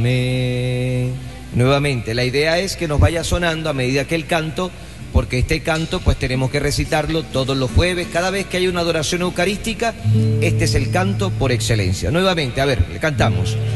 Nuevamente, la idea es que nos vaya sonando a medida que el canto, porque este canto pues tenemos que recitarlo todos los jueves, cada vez que hay una adoración eucarística, este es el canto por excelencia. Nuevamente, a ver, le cantamos.